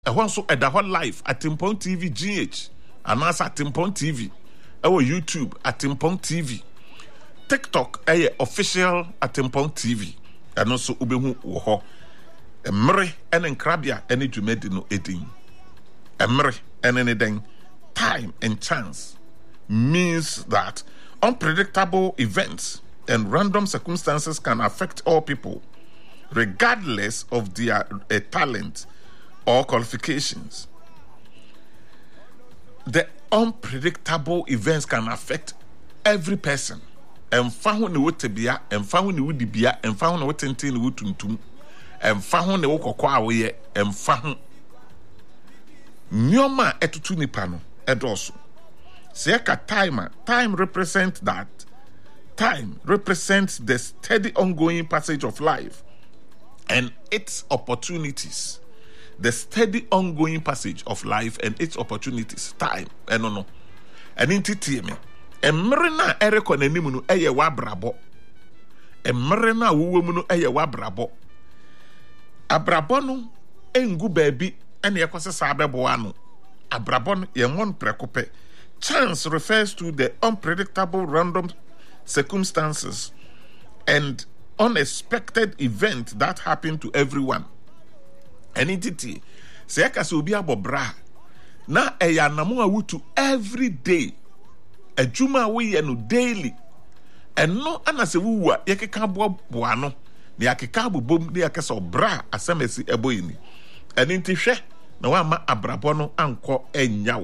ɛhɔ nso ɛda hɔ live at Timpong TV GH anaasɛ at Timpong TV ɛwɔ YouTube at Timpong TV TikTok ɛyɛ official at Timpong TV ɛno nso wobɛhu wɔ hɔ mmere ɛne nkrabea ɛne dwumadi no ɛdin mmere ɛne ne den time and chance means that unpredictable events and random circumstances can affect all people regardless of their talent or qualifications. The unpredictable events can affect every person. Emfa ho ne wotebia, emfa ho ne wudibia, emfa ho ne wotenten ne wotuntum, emfa ho ne wokokɔ a woyɛ, emfa ho. Nyoma etutu nipa no edoso. Seka time represents that. Time represents the steady ongoing passage of life and its opportunities. The steady ongoing passage of life and its opportunities. Time. No. And in TTM. Emre na ereko n'anim no eye wabrabo. Emre na wuwom no eye wabrabo. Abrabo no engu baabi ene yakose sa abebo ano. Abrabo no ye won prekope. Chance refers to the unpredictable random circumstances and unexpected events that happen to everyone. Entity se yakase obi abobra na eya namo awutu every day. Ejuma we no daily eno anase wuwa yekeka boa no na yakeka bobom na yakesa obra asamesi eboyini eni ntihwe na wa ma abrabo no anko enyawo.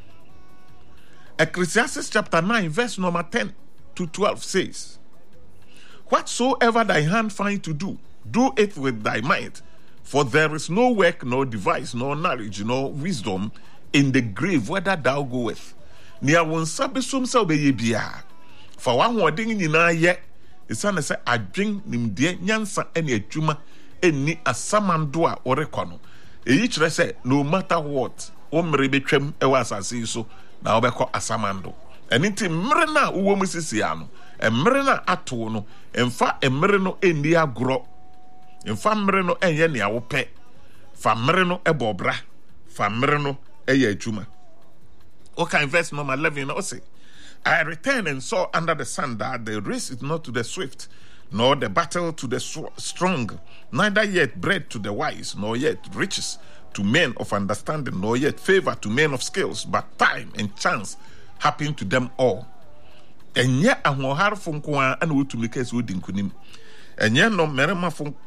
Ecclesiastes chapter 9 verse number 10 to 12 says, whatsoever thy hand find to do, do it with thy might, for there is no work, nor device, nor knowledge, nor wisdom in the grave whither thou goest. Nia won sabe som sa obeye bia fa wa hoden nyina ye isane se adwen nimde nyansa ene adwuma eni asamando a orekɔ no eyi kyerɛ se no matter what wo mmere betwam e wa asase so na obekɔ asamando eni ti mmere na wo mu sisi ano mmere na ato no emfa mmere no eni agorɔ emfa mmere no enye ne awopɛ fa mmere no ebobra fa mmere no eye adwuma. Okay, verse number 11, say, I returned and saw under the sun that the race is not to the swift, nor the battle to the strong, neither yet bread to the wise, nor yet riches to men of understanding, nor yet favor to men of skills, but time and chance happen to them all. And yet, a mohar funqua and would to make us wood in kunim. And yet, no merima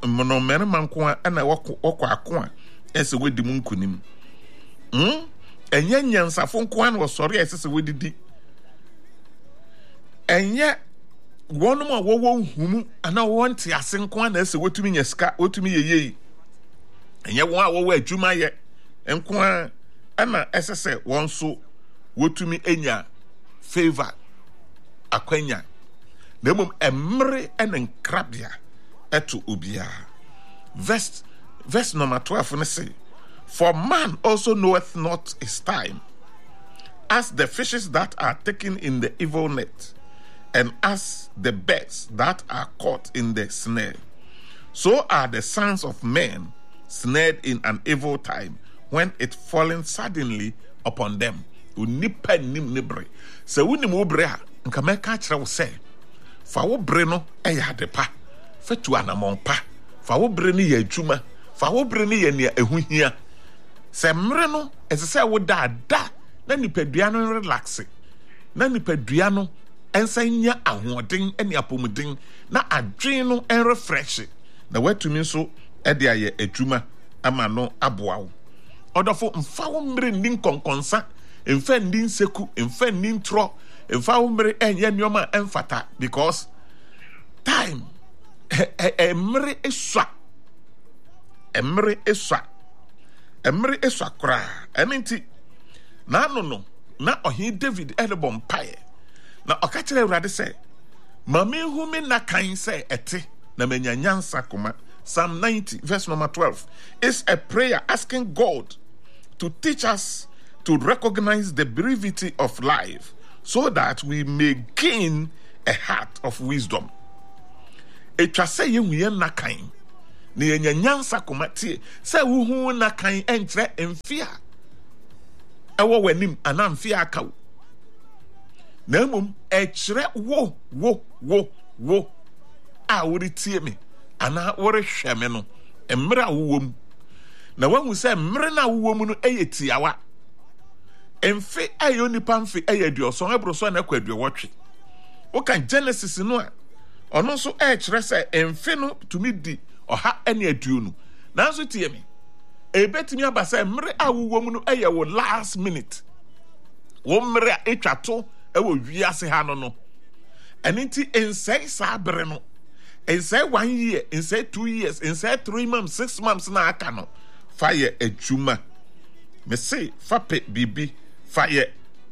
and a walk aqua as a wood the moon kunim. And yet, Yansa Fonquan was sorry as we did. And yet, one more womb, and I want to ask Quan as what to me a scat, what to me a ye. And yet, one way, Jumaya, and Quan, Anna, as I said, one so, what to me enya favor, Aquenia. Nemum emre and crabia, etu ubia. Verse number 12, and I say, for man also knoweth not his time, as the fishes that are taken in the evil net, and as the birds that are caught in the snare. So are the sons of men snared in an evil time, when it fallen suddenly upon them. Unipa nim nibre. Se unim ubrea, nkame kachra se. Fa wo bre no eya de pa. Fa tu anamon pa. Fa wo bre ni ye adwuma. Fa wo bre ni ye ne ehu hia. Se mre no esese wo da na nipadua no relax na nipadua no ensanya ahoden ene apomuden na adwen no refresh na watumi so e de aye adwuma ama no aboawo odofo mfa wo mre ndi konkonsa mfa ndi nseku mfa ndi ntro mfa wo mre enye nyoma emfata because time emre eswa emre esakra eninti na no na ohin David elebom pae na okachire urade se mame humi na kan se ete na menyanyansa koma. Psalm 90 verse number 12 is a prayer asking God to teach us to recognize the brevity of life so that we may gain a heart of wisdom. Etwa se yehuye na kan ne yenya nyansa komatie se wo hu na kan enkyere emfia ewo wanim ana mfia akaw na mmom ekyere wo a wori tie me ana wori hwe me no emre a wowom na wahu se emre na wowom no eyetiawa emfe ayo nipa mfe eyadioso ebroso na kwaduowotwe wo kan Genesis no a ono so ekyere se emfe no tumi di oha ene aduonu nanso tie me ebetimi abasa emre a wowom no eye wo last minute wo mre a etwato ewo wiase ha no eninti ensei sabre no ensei 1 year ensei 2 years ensei 3 months 6 months na aka no fire adwuma me say fape bibi fire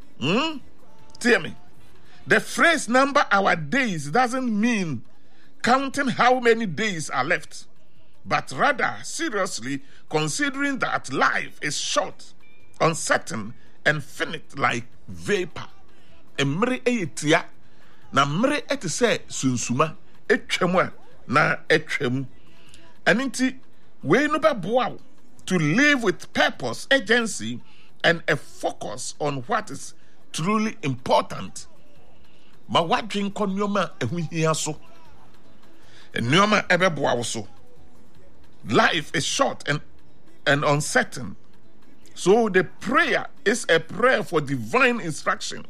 tell me the phrase number our days doesn't mean counting how many days are left, but rather seriously considering that life is short, uncertain, and finite like vapor. Emre eyetia na mre ete se sunsuma etwemu na etwemu. Aninti we no ba boa to live with purpose, agency, and a focus on what is truly important. Ma wadwen konyoma ehuhia so. Enyoma ebeboa so. Life is short and uncertain. So the prayer is a prayer for divine instruction.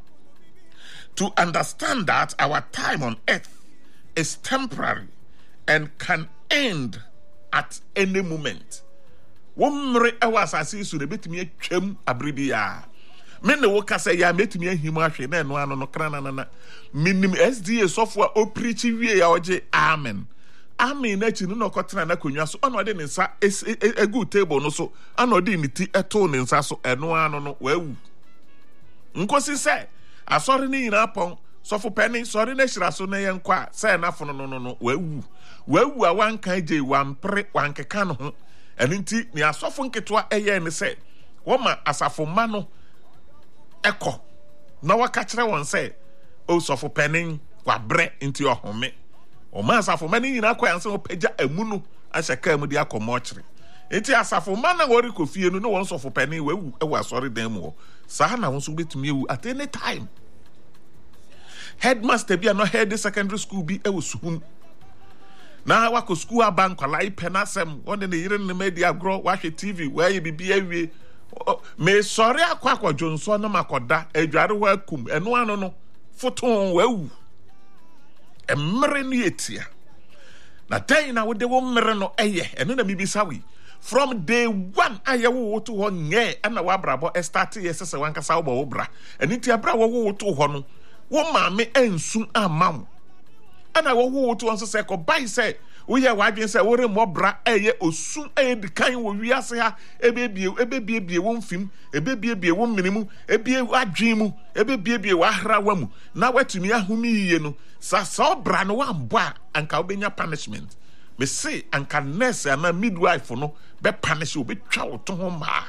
To understand that our time on earth is temporary and can end at any moment. Womre awasasi su nebetimi atwam abribia. Me ne wo kasa ya metimi ahimu ahwe na eno ano no krana na minim SDA software o preach wie ya oje amen. Amen na chi no kotena na konwa so ono de ne nsa egu table no so ano de niti eto ne nsa so eno ano no wawu. Nkosi se asori ni nyina pon sofo penny sori na hira so na ye nkwa se na fono no wawu a wankan je wampre wankeka no ho eninti ni asofo nketoa eye ne se woma asafo ma no eko na waka kire won se o sofo penny wabre nti ohome o ma asafo ma ni nyina kwa yanse opagya amu no ahyeka amu de akomo kire enti asafo ma na wori kofie no won sofo penny wawu ewa asori dan mu sa na won so betumi ewu at any time. Headmaster bi no head secondary school bi ewo suhun na wako school abank kwala ipenasem won ne yire ne media gro wahwe TV waye bibi awie me sori akwa jonso na makoda adware wa kum eno ano no foton wawu emre no yetia na dan na wode wo mmere no eye eno na mibisa wi from day one ayewo to ho nge ana wa brabo start yesese wankasa wo bo bra eniti abra wo to ho no wo maame ensu amam ana wo to onso se ko bai se wo ye wadwen se wo re mobra eye osu eye dikan wo wiase ha ebebie wo mfim ebebie wo minimu ebie adwen mu ebebie wo ahra wa mu na watumi ahumi yiye no sa obra no wa mbo a anka obenya punishment me say anka nurse ana midwife no be punish wo be twa wo to ho ma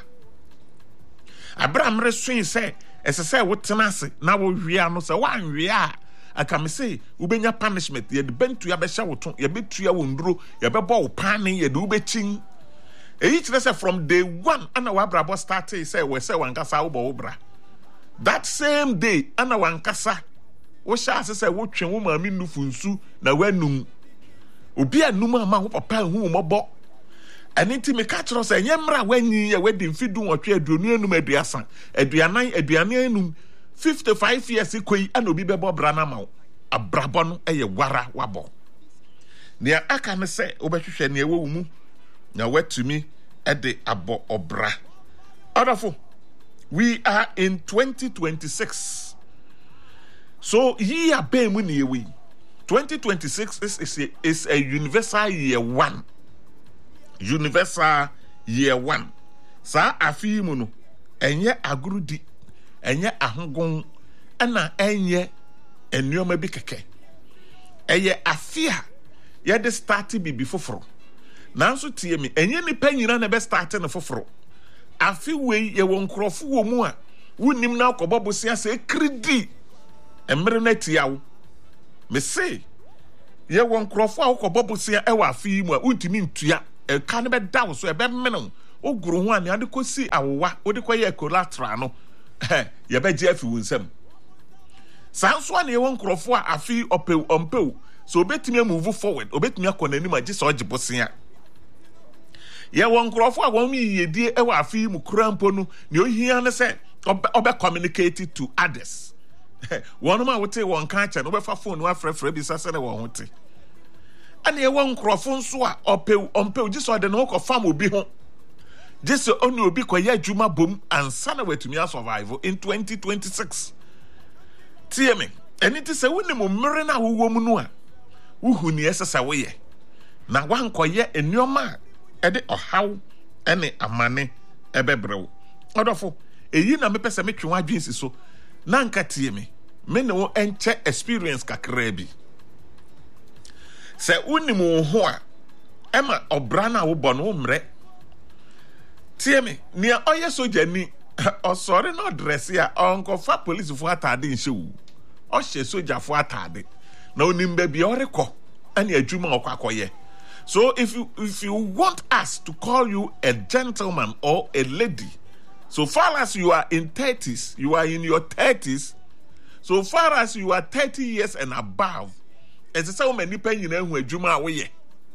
Abraham reswin se esese wo tenase na wo hwia no se wan hwia aka me say ubenya punishment ye de bentu ya be hya wo to ye betua wo nduro ye be bo wo pane ye de ubechin eyi kire se from day one ana wa brabo start say we say wankasa wo bo wo bra that same day ana wankasa wo sha ase wo twen wo maami nufunsu na wanum obi anum ama wo papa hu mo bo aniti me ka kiro se nyemra wanyi ye wedi mfidu nwotwe aduonu enum aduasa aduane enum 55 years koi ana obi bebo bra na mawo abrabo no eye wara wabo ne aka ne se obehwehwe ne ewo mu na watumi ede abo obra adafo we are in 2026 so ye abe mu ne ewi 2026 is a universal year one. Universal year one. Sa afi mu no enye agurudi enye ahongon ana enye enuoma bi keke eye afia ye de start bibi foforo nanso tie mi enye nipa nyina na be start na foforo afi wei ye won krofo wo mu a wunim na akobobo sia se kridi emre na tiawo me say ye won krofo a wokobo bosia e wa afi mu a untimi ntua e ka ne be dawo so e be meno oguru ho ane ade kosi awowa ode koye collateral no ye be je afi wunsam sanso ane ye won krofo a afi ompew so obetimi move forward obetimi akona anim agi so oge bosia ye won krofo a won mi yedie e wa afi mu kurampo no ne ohia ne se obe communicate to others one ma wote won kan cha no be fa phone wa frefre bi sase ne won hote ane ye won krofo nso a ompew gi so de no ko fam obi ho Jesse only obi koye adwuma bom ansa na watumi survive in 2026. Tie me, eni ti se woni mo mmere na wo mu no a wuhu ni esesa wo ye. Na wan koye enioma e de ohaw ene amane ebebrew. Odofo, eyi na mepese metwe wadwensi so. Na nka tie me ne wo enche experience kakra bi. Se woni mo ho a ema obra na wo bɔ no mmre. Tie me, nia oye soja ni osore no dress ya onko fa police fo atade nhewu. O hye soja fo atade. Na onimba bia oreko ani adwuma okwakoye. So if you want us to call you a gentleman or a lady, so far as you are in 30s, you are in your 30s, so far as you are 30 years and above, as so many pen nyina hu adwuma awoye.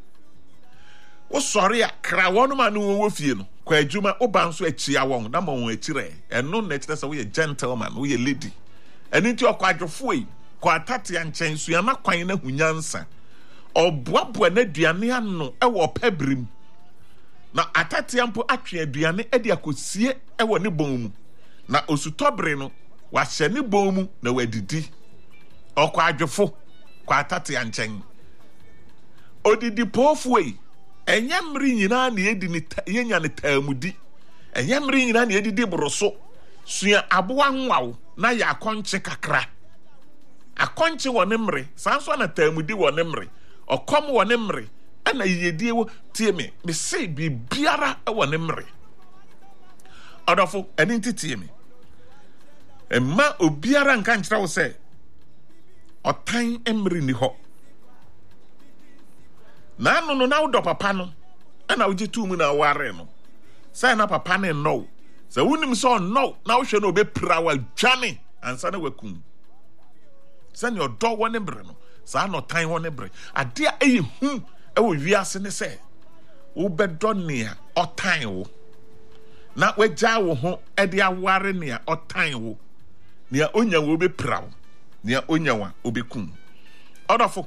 O sorry a kra wonu ma no wo fie no kwa adwuma o ban so achia won na ma won achire eno na chire se we gentleman we lady eni ti okwa adwofo yi kwa atate anchen su ya na kwan na hunyansa oboaboa na aduane ano e wo pabrim na atate ampo atwe aduane e de akosie e wo ne bon mu na osutobre no wa hye ne bon mu na wadidi okwa adwofo kwa atate anchen odidi pofo yi enyamri nyina na yedi ni yenya ne tamudi enyamri nyina na yedi boroso sua aboa nwawo na ya akonche kakra akonche wone mre sanso na tamudi wone mre okom wone mre ana yedie wo tie me say bi biara wone mre odofo eni tie me emma obiara nka nkyira wo se otan emre ni ho na no na wo do papa no ana wo gitu mu na ware no sai na papa ne no sa wunim so no na wo hwe no be pra wa dwane ansa na wakum sa ne odo wone bre no sa no tan wone bre ade a eyi hu e wo wiase ne se wo be do ne a otan wo na wagya wo ho e de aware ne a otan wo ne a onya wo be pra wo ne a onya wa obekum odofo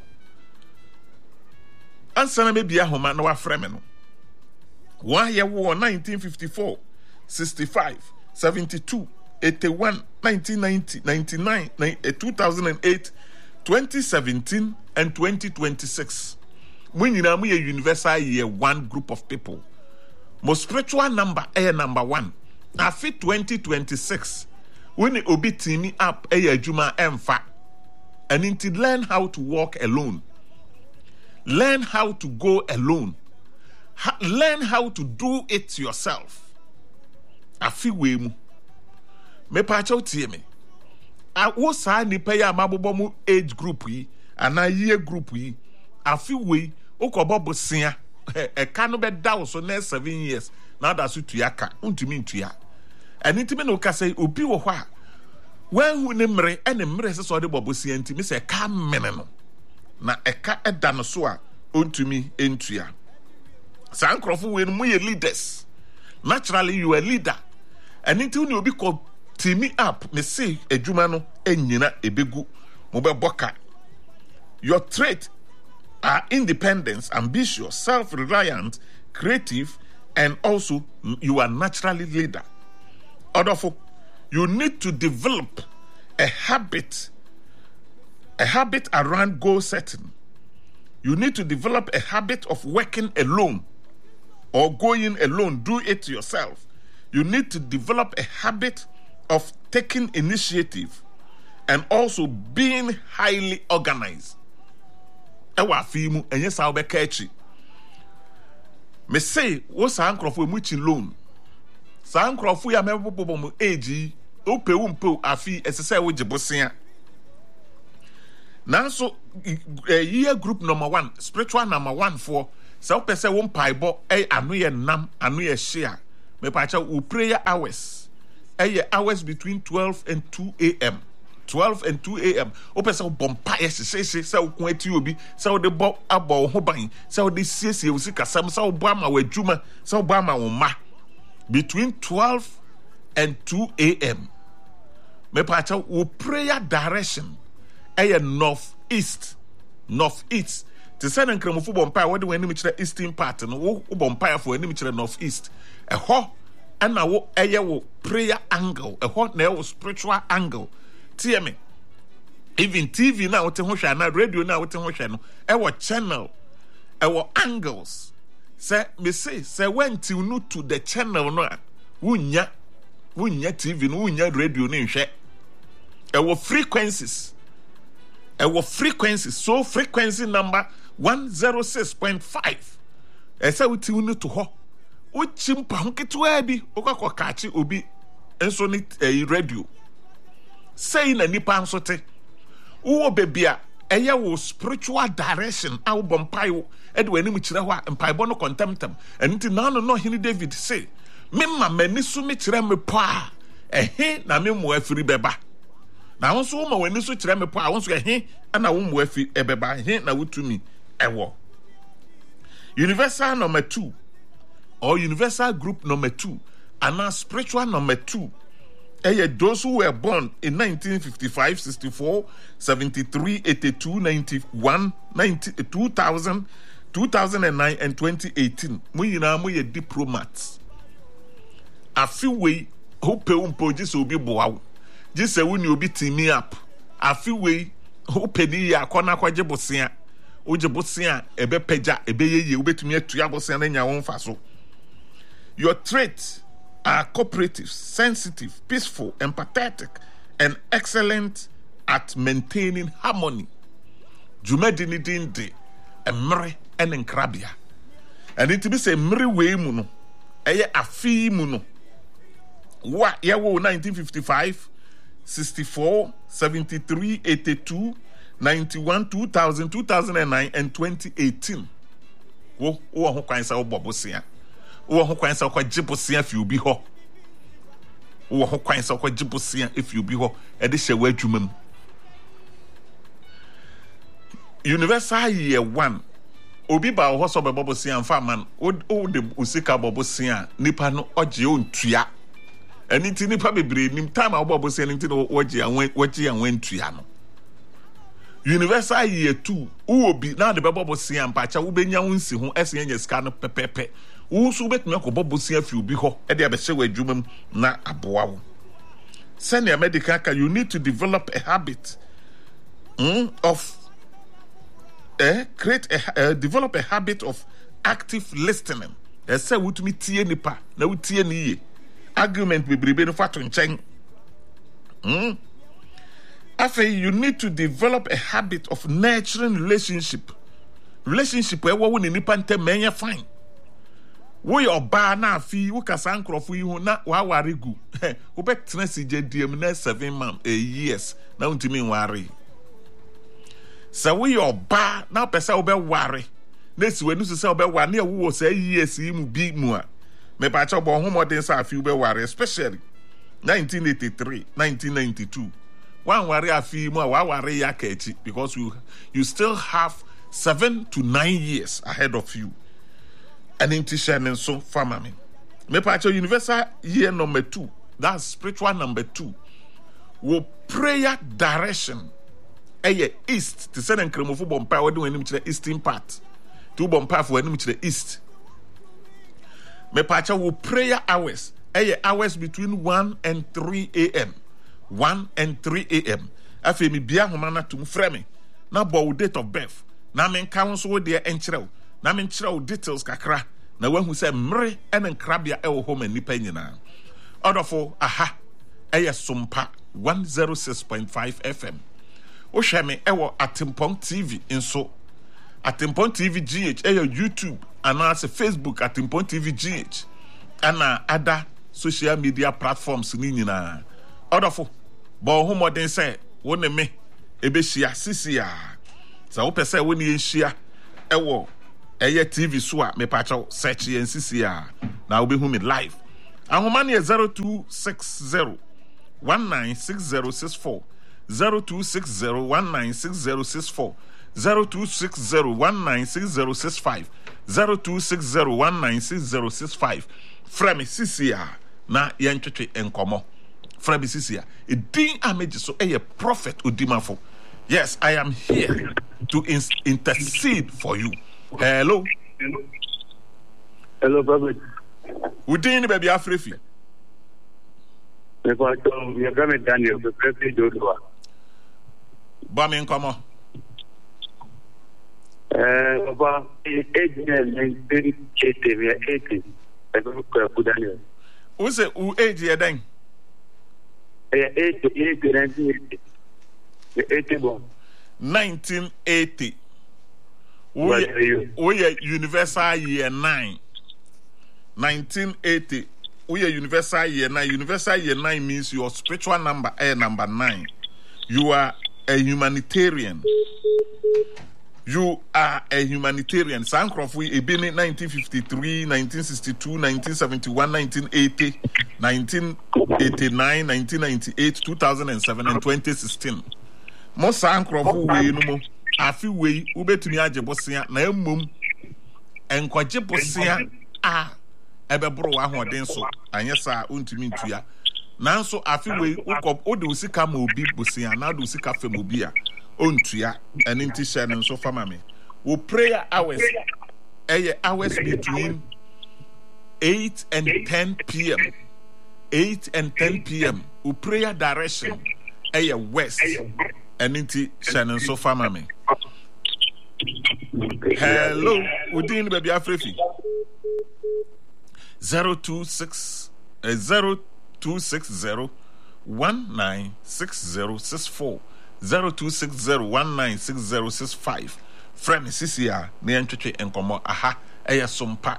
ansana me bia homa na wa freme no wa ye wo 1954 65 72 81 1990 99 2008 2017 and 2026 when you am a universal year one group of people most spiritual number number 1 afi 2026 when obi timi up adwuma emfa and into learn how to walk alone. Learn how to go alone. Learn how to do it yourself. Afi wemu. Me pa cho tie me. A wo sa nipa ya mabobo mu age group yi, ana year group yi. Afi we okobo sia. E ka no be da so na 7 years. Na da so tuya ka. Untumi ntuya. Anitimi no ka say obi wo hɔ a. Wan hu ne mre, ene mre se so de bobo sia ntimi se ka mene no. Na eka eda no so a ontumi entua sankrofo we no mu ye leaders naturally you are leader and until you obi ko team up me say adwuma no enyina ebegu mo be boka your trait are independence, ambitious, self-reliant, creative, and also you are naturally leader. Odofo, you need to develop a habit around goal setting. You need to develop a habit of working alone or going alone. Do it yourself. You need to develop a habit of taking initiative and also being highly organized. Ewa fimu enye sa obeka echi. Me say wo sa nkrofo mu chi loan. Sa nkrofo ya mebobo mu age opewu mpo afi esese wo gibosea. Now so year group number 1, spiritual number 1 for so person won paibo anu ye nam anu ye share. Me pacha we prayer hours. Hours between 12 and 2 a.m. 12 and 2 a.m. Open so bompire say so kweti obi so de bo abo ho ban so de siesie usi kasam so bo ama we djuma so bo ama wo ma between 12 and 2 a.m. Me pacha we prayer direction northeast to send and cramofo bompire what do enemy chire eastern part no wo bompire for enemy chire northeast ho and na wo wo prayer angle ho na wo spiritual angle. Me. Even TV now, what na radio now, what no, channel, angles. Say when till new to the channel no, wunya TV, wunya radio no share. Frequencies. So frequency number 106.5. Say we till new to ho. Uchimpa honketwa bi, okwa kachi obi enso ni radio. Say na nipa nsote wo bebia eye wo spiritual direction awo bompayo ede wani mu kire ho a mpaibo no contempt enti na no hini David say memma mani so me kire me pa ehe na me mo afiri beba na won so ma wani so kire me pa won so ehe na wo mo afi ebeba ehe na wotumi ewo. Universal number 2 or universal group number 2 and spiritual number 2. Those who were born in 1955, 64, 73, 82, 91, 90, 2000, 2009, and 2018. We diplomats. A few way, hope just will be bow. Just say when you be teaming up. A few way, hope ya kona kwa jebosia. Ojebosia, ebe peja, ebe ye, ube to me to yabosia in your own faso. Your traits are cooperative, sensitive, peaceful, empathetic, and excellent at maintaining harmony. Jumedinidinde, emre and enkrabia. And it be say mri we muno, eye afi muno. Wa yawo 1955, 64, 73, 82, 91, 2000, 2009, and 2018. Wo ho kwan sa obobosia. Wo ho kwan sa kwa jibosia fi obi ho. Wo ho kwan sa kwa jibosia if you be ho e de hye wadwuma mu. Universal year 1 obi ba ho so bebobosia amfa man o de usika bobosia nipa no oje ontua. Ani ti nipa bebre nim time a bobosia nim ti no oje anwantua no. Universal year 2 obi na de bebobosia mpacha wo benya wonsi ho ese nya sika no pepepe. Wo so betumi akobobosia fi obi ho e de abehye wadwuma na aboa wo. Senior medical you need to develop a habit of develop a habit of active listening. Say wutumi tie nipa na wutie ni ye. Argument bebrebe no fato nchen. After you need to develop a habit of nurturing relationship. Relationship e wo ni nipa ntem menye fine. Wo your ba na afi wo kasa nkrofo yi ho na wa ware gu. Wo betena sije diem na 7 years na untimi ware. Sa wo your ba na pesa wo be ware. Na si wanu se wo be ware na wo say years yi mu bi mu a. Me pa cha bo ho modern sa afi wo be ware especially 1983, 1992. One ware afi mu a wa ware ya ka echi because you still have 7 to 9 years ahead of you. And in Tishan so family. Me pa cha universal year number 2. That's spiritual number 2. Wo prayer direction. East to send and cremofo bompa we do enim to the eastern part. To bompa for enim to the east. Me pa cha wo prayer hours. Hours between 1 and 3 a.m. 1 and 3 a.m. Afi mi bia homa na tum frɛ me. Na bo date of birth. Na men counsel de enkyerɛw. Na men kyerɛw details kakra. Na wahu sɛ mre ene nkrabia ɛwɔ home nipa nyina. Odofo aha. Sompa 106.5 FM. Wohwɛ me ɛwɔ Atempong TV nso. Atempong TV GH YouTube anaasɛ Facebook Atempong TV GH. Ana other social media platforms ni nyina. Odofo bo ho modern say won me ebeshia sisia sa wo pese wo ne nhia ewo eye TV so a me pacho search yen sisia na wo be hu me live ahoma ne 0260 196064 0260 196064 0260 196065 0260 196065 frame sisia na yentwetwe enkomo frame sisia edin ameji so eye prophet odimafo. Yes, I am here to intercede for you. Hello. Hello, prophet. Udin baby afrefi. Me ko to me ga me Daniel be prophet Joshua. Ba me nkomo. Baba, age me 80 me 80. E ko Daniel. Who say who age ye den? 80 1980. We universal year 9. 1980. We universal year 9. Universal year 9 means your spiritual number number 9. You are a humanitarian. You are a humanitarian. Sancroft, we have been in 1953, 1962, 1971, 1980, 1989, 1998, 2007, and 2016. Most Sancroft, we no more. I feel we ubetumi ajebosia na emom enkwaje a ebebro wa hoden so anyesa untumi ntua nanso afi we ode usika ma obi bosia na ode usika fem obi a ontua ene nti share nso fama me we prayer hours hours between 8 and 10 p.m. 8 and 10 p.m. we prayer direction west ene nti share nso fama me. Hello, Udin baby Afrefi. 026 0260 196064 0260 196065. Friend Sisia, ne entwetwe enkomo aha Sompa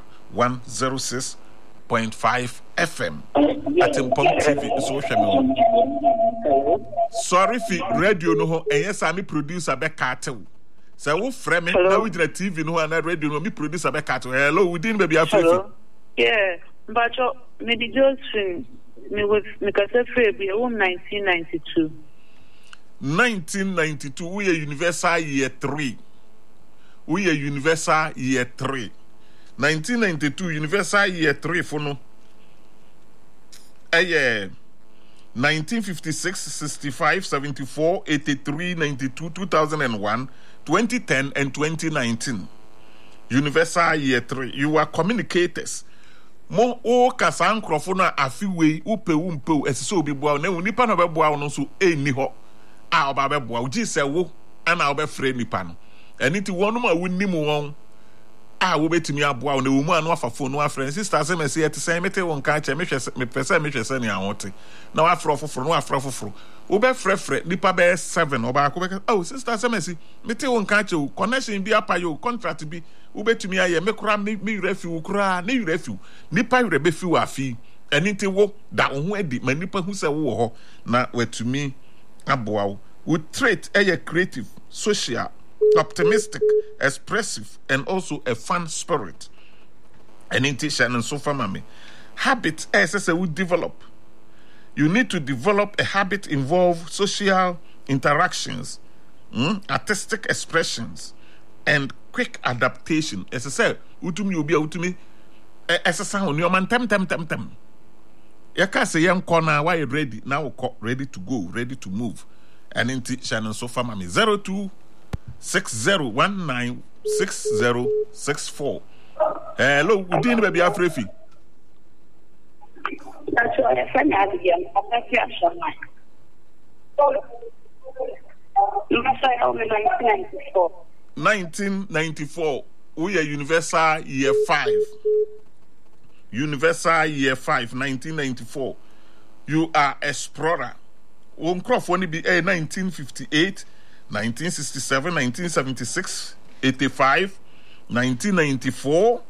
106.5 FM. Atimpom TV social media. Sorry fi radio no ho Sami producer be cartel. So we frame it now with the TV no and radio no me producer be cat. Hello, Udin baby Afrefi. Yeah, but me the Josephine me with me kase free be 1992. 1992 we are universal year 3. We are universal year 3. 1992 universal year 3 for no. 1956, 65, 74, 83, 92, 2001, 2010, and 2019. Universal year 3. You are communicators. Mo o kasa nkrofo na afiwe upe esiso obi boa na nipa na beboa no so eni ho a oba beboa uji se wo ana oba frɛ nipa no eniti wonu ma wonnim won a wo betimi aboa na wo mu anu afafo no afrɛ sister se mesi ete sen mete won ka che me pese ne ahote na wa afrɛ foforo no afrɛ foforo wo be frɛ nipa be 7 oba ko be oh sister se mesi mete won ka che connection bi apayo contract bi ubetumi aye me kura me refiu kura ne refiu nipa be fiu afi eniti wo da ho adi ma nipa hu se wo ho na watumi aboa wo trait creative, social, optimistic, expressive, and also a fun spirit. Eniti shanon so far mame habit say we develop. You need to develop a habit involve social interactions, artistic expressions, and quick adaptation. As I said, utumi obi utumi esesa ho ni o man tem. Ya ka say yan corner why ready now ready to go, ready to move. And inti Shannon so far mami 0260196064. Hello, Udin baby Afrefi. That's what I find out again. I'm not sure. 1994. 1994, we are Universal Year 5. Universal Year 5, 1994. You are explorer. One crop only be 1958, 1967, 1976, 85, 1994,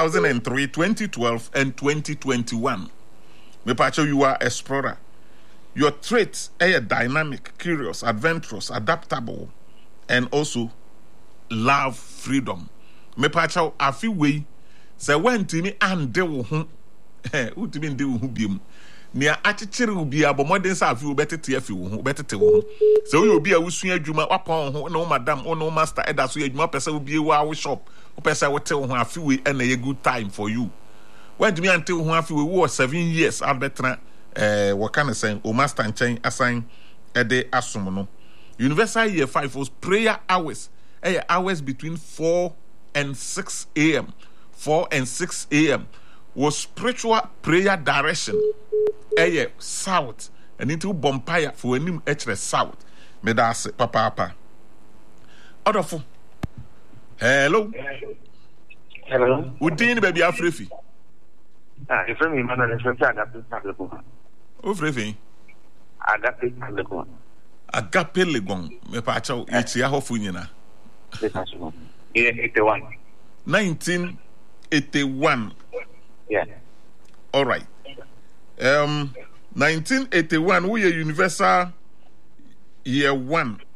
2003, 2012, and 2021. Me pacho you are explorer. Your traits are dynamic, curious, adventurous, adaptable, and also love freedom. Me pacha afi we say when timi ande wo ho utimi ande wo ho biem nia akekere obi abomoden sa afi wo betete afi wo ho betete wo ho say we obi a wusua adwuma wapon ho na wo madam wo no master eda so adwuma pese obi wo awo shop wo pese wo te wo ho afi we na ye good time for you when timi ante wo ho afi we wo 7 years albetra what can I say o master nchen assign ede asom no universal year 5 was prayer hours hours between 4 and 6 a.m. 4 and 6 a.m. was spiritual prayer direction. South. And into Bompire for him actually south. Me da say papa. Odofo. Hello. Hello. Udin baby Afrefi. If me man na se agape legon. O Frefi. Agape legon. Agape legon. Me pa cha o echi ahofo nyina. 1981. Yeah. All right. 1981 we universal year 1. Okay.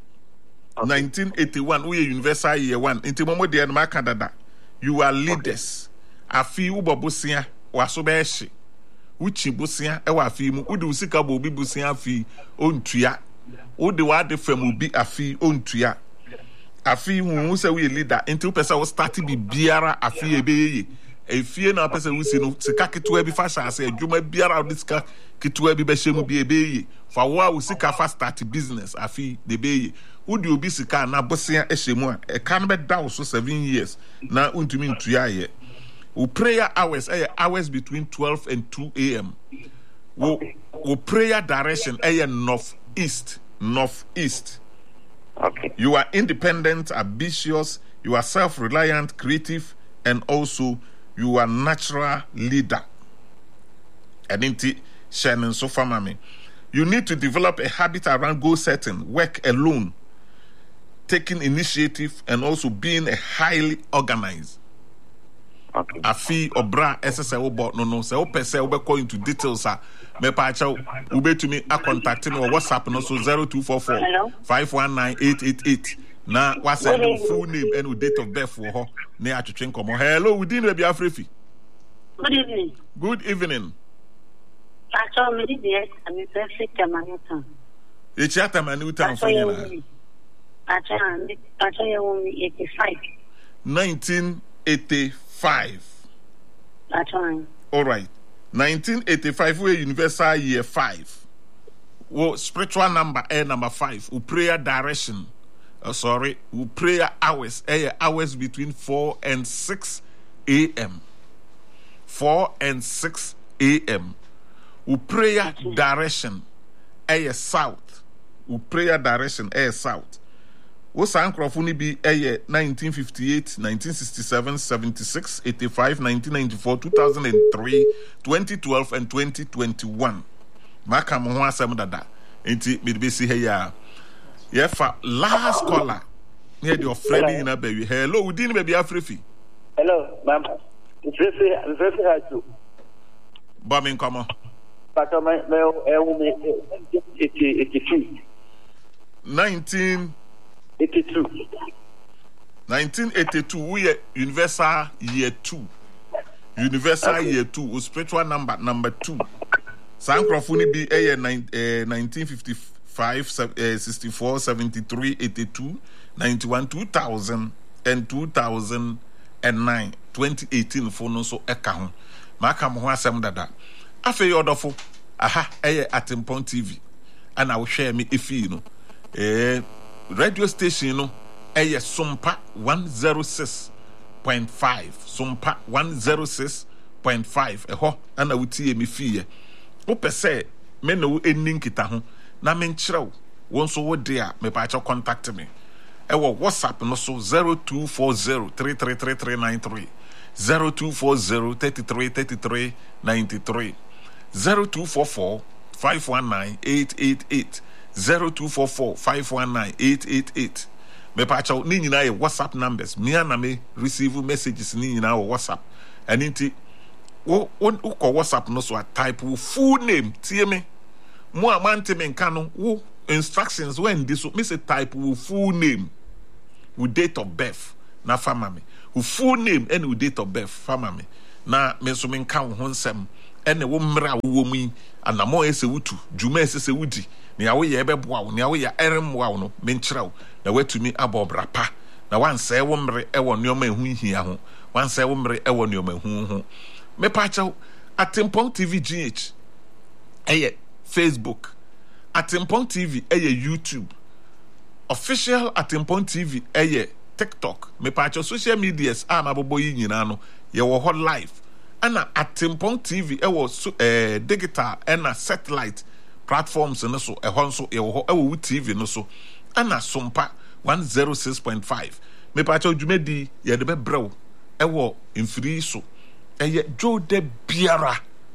1981 we universal year 1. Inti momo de na Canada. You are leaders. Afi wo bobosia waso be hye. Uchi bosia e wa afi mu. Udi usika bo bi bosia afi ontua. Udi wa de fam obi afi ontua. Afi hu say we leader into person will start bi biara afi ebeye efie na person we see no sika ketewa bi fa sha say adwuma biara sika ketewa bi be hyemu bi ebeye fa wo a sika fa start business afi de beye udi obi sika na bosia ehyemu a e kan be da so 7 years na untumi ntua ye wo prayer hours hours between 12 and 2 a.m. wo prayer direction northeast. Okay. You are independent, ambitious, you are self-reliant, creative, and also you are natural leader. And Shannon so far, mommy. You need to develop a habit around goal setting, work alone, taking initiative, and also being a highly organized. Okay. Afi obra SSA obo no se opese obekọ into details me pa cha ube to me a contact me or WhatsApp no so 0244 519888 na what's the full name and date of birth for ho na atwetwe nkomo. Hello within we be Afrefi. Good evening. Good evening. Pacho me di I'm perfect Manutan. E chiata Manutan for you na. Pacho you 85. 1985. That's right. All right. 1985 we universal year 5. Wo spiritual number number 5. We prayer direction. We prayer hours. Hours between 4 and 6 a.m. 4 and 6 a.m. We prayer direction. South. We prayer direction. South. Wo san krofo bi 1958, 1967, 76, 85, 1994, 2003, 2012 and 2021. Maka mo ho asem dada. Enti me be see here ya. Fa last caller. Near your friend in baby. Hello, Udin baby Afrefi. Hello, ma'am. Frefi has Bombing come on. But my 82. 1982 we universal year 2. Universal year 2 spiritual number 2. Sankrofuni be 1955 64 73 82 91 2000 and 2009 2018 for no so eka ho maka mo ho asem dada afi yodofo aha Atempon TV and I will share me efi no radio station no Sumpa 106.5 Sumpa 106.5 eho ana wutie me fie wo pese me no enin kita ho na me nkyerɛw won so wo de a me pa cha contact me wo WhatsApp no so 0240333393 0240333393 0244 519888 0244 519888 me pa cha ni nyina ye WhatsApp numbers me na me receive messages ni nyina wo WhatsApp and inti wo ko WhatsApp no so a type full name tie me mo a man me nka no wo instructions when this me say type wo full name with date of birth na fama me wo full name and with date of birth fama me na me so me nka wo honsem ene wo mra wo mu anamo ese wutu djuma ese wudi ne ya wo ye beboa wo ne ya wo ya eremwa wo no me nkyerɛ wo na watumi abobra pa na wanse wo mre ewo nneoma ehu hia ho wanse wo mre ewo nneoma ehu ho me pa kyɛw Atempong TV GH eye Facebook Atempong TV eye YouTube official Atempong TV eye TikTok me pa kyɛw social medias mabobo yi nyina no ye wo hot live ana Atempong TV ewo digital and satellite platforms no so ehon so ye wo ewo TV no so ana Sompa 106.5 me pa kyɛw dwumadi ye de bebrɛw ewo mfiri so eye jode biara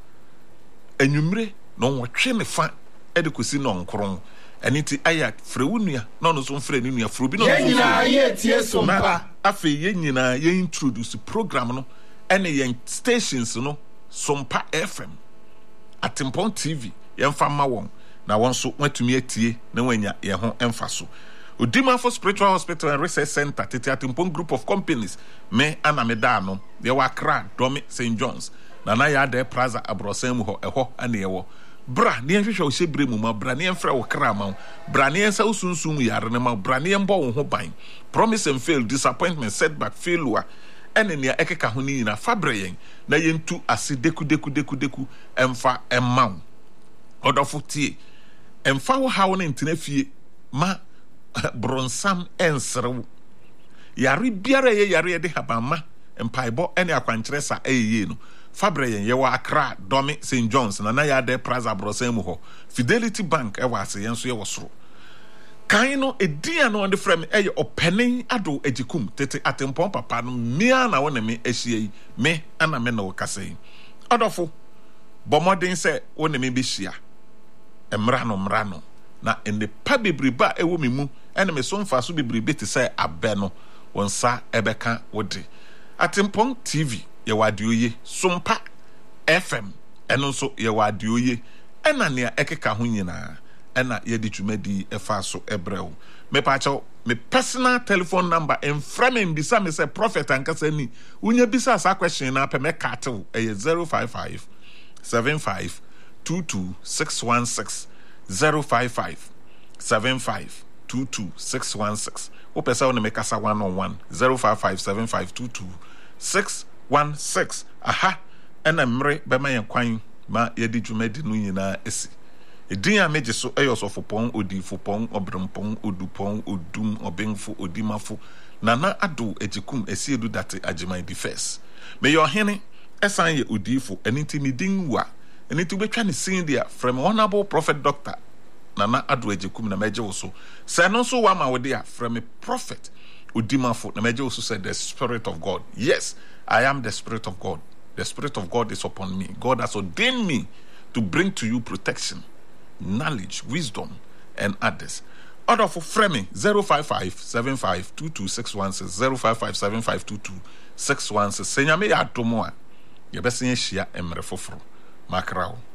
enwumre no wotwe me fa ede kosi no nkron eni ti aya frewunua no no so mfre ni nua frobi no nyina ye tie Sompa afi ye nyina ye introduce program no ene ye stations no Sompa FM Atempong TV ye mfa ma won na won so watumi atie na wanya ye ho emfa so Udima for Spiritual Hospital and Research Center, Tete Atempong Group of Companies, me anamedano, they were Accra, Domi, St. John's, Nana Yade, Plaza, Abrosemu, Eho, and Ewo. Bra, near Fisher Shebremuma, Branian Frau Kramau, Branian Sausun Yarnema, Branian Bow Hobine, promise and fail, disappointment, setback, failure, and in your Ekekahunina, Fabraying, Nayen tu asideku, Emfa, Emma, Odofuti, Emfa Howan in Tenefi, ma. Bronsam ensrew yare biara ye yare de habama empaibo ene akwankyeresa eyeye no fabre yen ye wa Accra Domi St. John's na ya de Plaza Brosem ho Fidelity Bank e wa ase yen so ye wosoro kan no edian no on the frame eye opening ado ejikum Tete Atempong papa no mia na wona me ehie yi me ana me no kasei odofo bomodin se wona me behia emra no na ene pa bebriba ewo mimu ene me so mfa so bebribe te say abeno wonsa ebeka wode Atempong TV ye wadioye Sompa FM eno so ye wadioye ena ne ekeka ho nyina ena ye di twumadi efa so ebrew me pa chaw me personal telephone number en frame bisa me say prophet ankasa ni unya bisa sa question na pe me katew 055 75 22 616 055 75 22 616. Opesa on make us a 1-on-1 055 75 22 616. Aha, and I'm re by my inquiring ma yedi jumedi no nyina esi. Edin a meje so eyoso fopon odi fopon obrempon odupon odum obengfo odimafo nana ado ejikum esi edu date agimai di first. Me your hene esan ye odifo eniti mi dinwa eniti betwa ne sin dia from honorable prophet doctor Nana ado ejikum na meje woso say no so wama we dia from a prophet odimafo na meje woso said the Spirit of God. Yes, I am the Spirit of God. The Spirit of God is upon me. God has ordained me to bring to you protection, knowledge, wisdom, and others. Order for framing 055 75 22 616 055 75 22 616. Senyame ya domoa. Yebese shia emre foforo. Makrao.